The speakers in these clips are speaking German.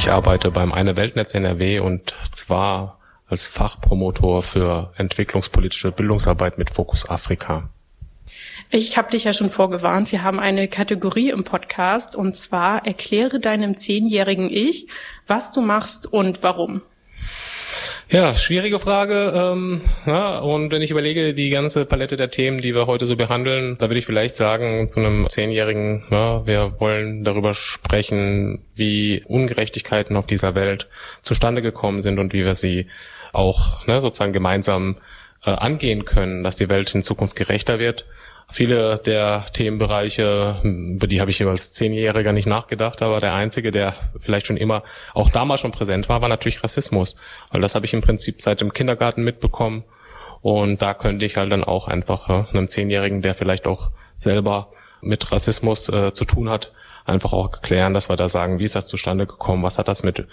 Ich arbeite beim Eine Weltnetz NRW und zwar als Fachpromotor für entwicklungspolitische Bildungsarbeit mit Fokus Afrika. Ich habe dich ja schon vorgewarnt, wir haben eine Kategorie im Podcast und zwar erkläre deinem 10-jährigen Ich, was du machst und warum. Ja, schwierige Frage. Und wenn ich überlege, die ganze Palette der Themen, die wir heute so behandeln, da würde ich vielleicht sagen zu einem 10-Jährigen, wir wollen darüber sprechen, wie Ungerechtigkeiten auf dieser Welt zustande gekommen sind und wie wir sie auch sozusagen gemeinsam angehen können, dass die Welt in Zukunft gerechter wird. Viele der Themenbereiche, über die habe ich als 10-Jähriger nicht nachgedacht, aber der einzige, der vielleicht schon immer, auch damals schon präsent war natürlich Rassismus. Weil das habe ich im Prinzip seit dem Kindergarten mitbekommen. Und da könnte ich halt dann auch einfach einem 10-Jährigen, der vielleicht auch selber mit Rassismus zu tun hat, einfach auch erklären, dass wir da sagen, wie ist das zustande gekommen, was hat das mit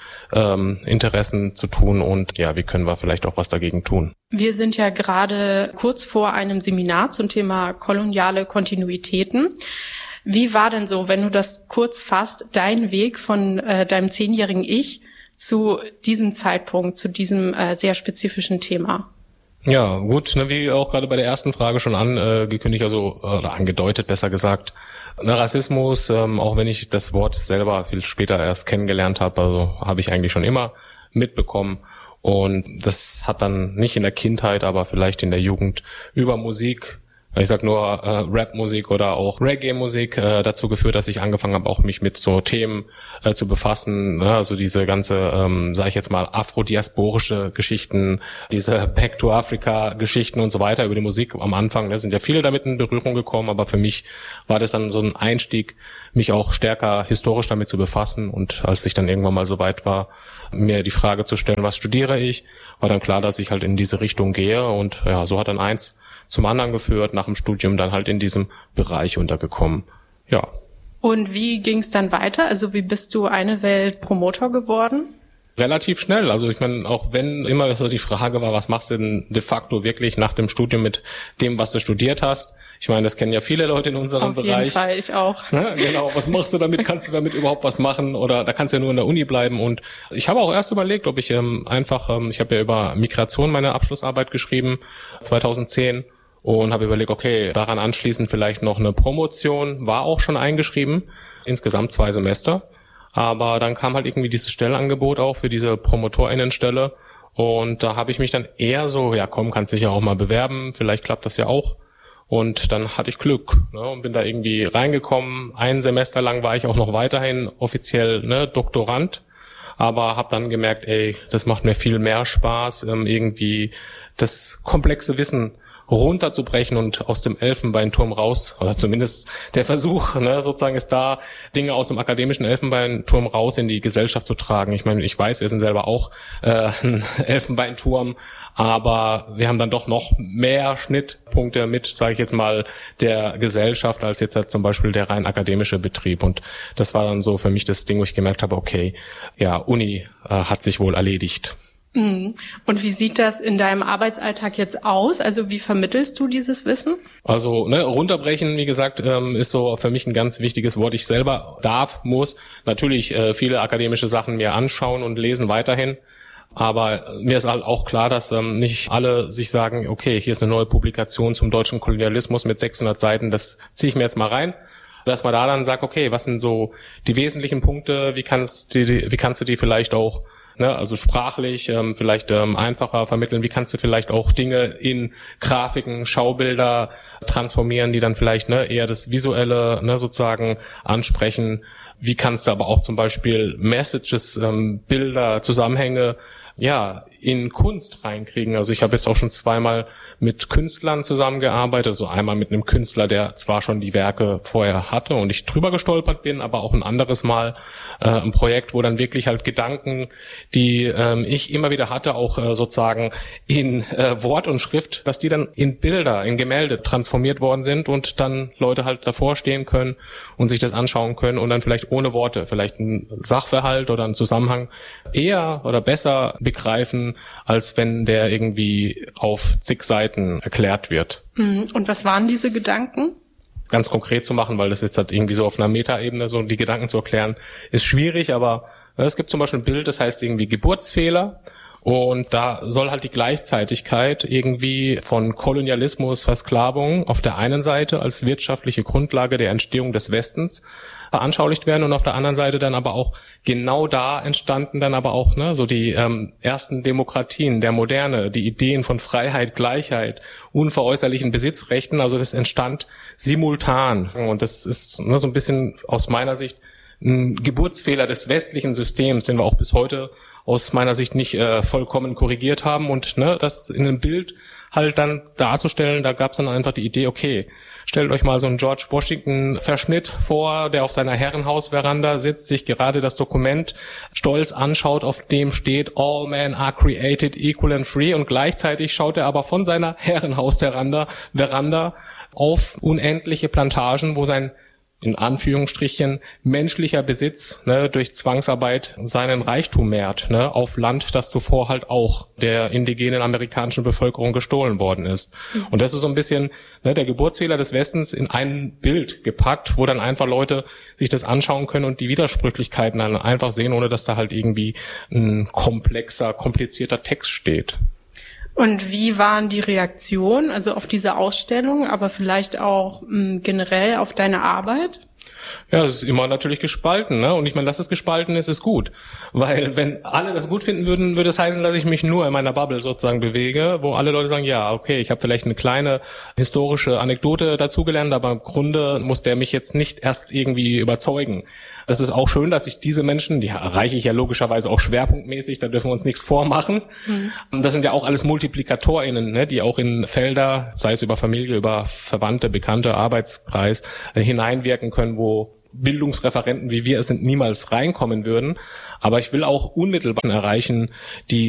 Interessen zu tun und ja, wie können wir vielleicht auch was dagegen tun. Wir sind ja gerade kurz vor einem Seminar zum Thema koloniale Kontinuitäten. Wie war denn so, wenn du das kurz fasst, dein Weg von deinem 10-jährigen Ich zu diesem Zeitpunkt, zu diesem sehr spezifischen Thema? Ja, gut, wie auch gerade bei der ersten Frage schon angekündigt, oder angedeutet, besser gesagt, Rassismus, auch wenn ich das Wort selber viel später erst kennengelernt habe, habe ich eigentlich schon immer mitbekommen. Und das hat dann nicht in der Kindheit, aber vielleicht in der Jugend über Musik, ich sag nur Rap-Musik oder auch Reggae-Musik dazu geführt, dass ich angefangen habe, auch mich mit so Themen zu befassen. Also diese ganze, sage ich jetzt mal, afrodiasporische Geschichten, diese Back-to-Africa-Geschichten und so weiter über die Musik am Anfang. Da sind ja viele damit in Berührung gekommen, aber für mich war das dann so ein Einstieg, mich auch stärker historisch damit zu befassen. Und als ich dann irgendwann mal so weit war, mir die Frage zu stellen, was studiere ich, war dann klar, dass ich halt in diese Richtung gehe. Und ja, so hat dann eins zum anderen geführt, nach dem Studium dann halt in diesem Bereich untergekommen. Ja. Und wie ging es dann weiter? Also wie bist du Eine Welt Promotor geworden? Relativ schnell. Also ich meine, auch wenn immer so die Frage war, was machst du denn de facto wirklich nach dem Studium mit dem, was du studiert hast? Ich meine, das kennen ja viele Leute in unserem Bereich. Auf jeden Fall, ich auch. Ja, genau, was machst du damit? Kannst du damit überhaupt was machen? Oder da kannst du ja nur in der Uni bleiben. Und ich habe auch erst überlegt, ob ich ich habe ja über Migration meine Abschlussarbeit geschrieben, 2010. Und habe überlegt, okay, daran anschließend vielleicht noch eine Promotion, war auch schon eingeschrieben, insgesamt 2 Semester. Aber dann kam halt irgendwie dieses Stellenangebot auch für diese PromotorInnenstelle. Und da habe ich mich dann eher so, ja komm, kannst dich ja auch mal bewerben, vielleicht klappt das ja auch. Und dann hatte ich Glück und bin da irgendwie reingekommen. 1 Semester lang war ich auch noch weiterhin offiziell Doktorand. Aber habe dann gemerkt, das macht mir viel mehr Spaß, irgendwie das komplexe Wissen runterzubrechen und aus dem Elfenbeinturm raus, oder zumindest der Versuch, sozusagen ist da, Dinge aus dem akademischen Elfenbeinturm raus in die Gesellschaft zu tragen. Ich meine, ich weiß, wir sind selber auch ein Elfenbeinturm, aber wir haben dann doch noch mehr Schnittpunkte mit, sage ich jetzt mal, der Gesellschaft, als jetzt zum Beispiel der rein akademische Betrieb. Und das war dann so für mich das Ding, wo ich gemerkt habe, okay, ja, Uni hat sich wohl erledigt. Und wie sieht das in deinem Arbeitsalltag jetzt aus? Also wie vermittelst du dieses Wissen? Also runterbrechen, wie gesagt, ist so für mich ein ganz wichtiges Wort. Ich selber muss natürlich viele akademische Sachen mir anschauen und lesen weiterhin. Aber mir ist halt auch klar, dass nicht alle sich sagen, okay, hier ist eine neue Publikation zum deutschen Kolonialismus mit 600 Seiten, das ziehe ich mir jetzt mal rein. Dass man da dann sagt, okay, was sind so die wesentlichen Punkte, wie kannst du die vielleicht auch also sprachlich vielleicht einfacher vermitteln. Wie kannst du vielleicht auch Dinge in Grafiken, Schaubilder transformieren, die dann vielleicht eher das Visuelle sozusagen ansprechen. Wie kannst du aber auch zum Beispiel Messages, Bilder, Zusammenhänge in Kunst reinkriegen. Also ich habe jetzt auch schon 2-mal mit Künstlern zusammengearbeitet. Also einmal mit einem Künstler, der zwar schon die Werke vorher hatte und ich drüber gestolpert bin, aber auch ein anderes Mal ein Projekt, wo dann wirklich halt Gedanken, die ich immer wieder hatte, auch sozusagen in Wort und Schrift, dass die dann in Bilder, in Gemälde transformiert worden sind und dann Leute halt davor stehen können und sich das anschauen können und dann vielleicht ohne Worte, vielleicht einen Sachverhalt oder einen Zusammenhang eher oder besser begreifen, als wenn der irgendwie auf zig Seiten erklärt wird. Und was waren diese Gedanken? Ganz konkret zu machen, weil das ist halt irgendwie so auf einer Metaebene, so die Gedanken zu erklären, ist schwierig, aber Es gibt zum Beispiel ein Bild, das heißt irgendwie Geburtsfehler. Und da soll halt die Gleichzeitigkeit irgendwie von Kolonialismus, Versklavung auf der einen Seite als wirtschaftliche Grundlage der Entstehung des Westens veranschaulicht werden und auf der anderen Seite dann aber auch genau da entstanden dann aber auch so die ersten Demokratien der Moderne, die Ideen von Freiheit, Gleichheit, unveräußerlichen Besitzrechten, also das entstand simultan und das ist so ein bisschen aus meiner Sicht ein Geburtsfehler des westlichen Systems, den wir auch bis heute aus meiner Sicht nicht vollkommen korrigiert haben und das in einem Bild halt dann darzustellen, da gab es dann einfach die Idee, okay, stellt euch mal so einen George Washington-Verschnitt vor, der auf seiner Herrenhausveranda sitzt, sich gerade das Dokument stolz anschaut, auf dem steht All men are created equal and free und gleichzeitig schaut er aber von seiner Herrenhausveranda auf unendliche Plantagen, wo sein in Anführungsstrichen menschlicher Besitz durch Zwangsarbeit seinen Reichtum mehrt auf Land, das zuvor halt auch der indigenen amerikanischen Bevölkerung gestohlen worden ist. Und das ist so ein bisschen der Geburtsfehler des Westens in ein Bild gepackt, wo dann einfach Leute sich das anschauen können und die Widersprüchlichkeiten dann einfach sehen, ohne dass da halt irgendwie ein komplizierter Text steht. Und wie waren die Reaktionen, also auf diese Ausstellung, aber vielleicht auch generell auf deine Arbeit? Ja, es ist immer natürlich gespalten, Und ich meine, dass es gespalten ist gut. Weil wenn alle das gut finden würden, würde es heißen, dass ich mich nur in meiner Bubble sozusagen bewege, wo alle Leute sagen, ja, okay, ich habe vielleicht eine kleine historische Anekdote dazugelernt, aber im Grunde muss der mich jetzt nicht erst irgendwie überzeugen. Das ist auch schön, dass ich diese Menschen, die erreiche ich ja logischerweise auch schwerpunktmäßig, da dürfen wir uns nichts vormachen. Das sind ja auch alles MultiplikatorInnen, die auch in Felder, sei es über Familie, über Verwandte, Bekannte, Arbeitskreis, hineinwirken können, wo Bildungsreferenten, wie wir es sind, niemals reinkommen würden. Aber ich will auch unmittelbar erreichen, die